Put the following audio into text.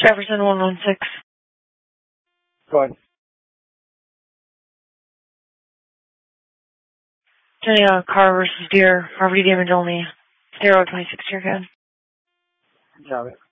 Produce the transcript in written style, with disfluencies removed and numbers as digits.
Jefferson 116. Go ahead. Jenny, car versus deer, property damage only. 026 here, good. Got it.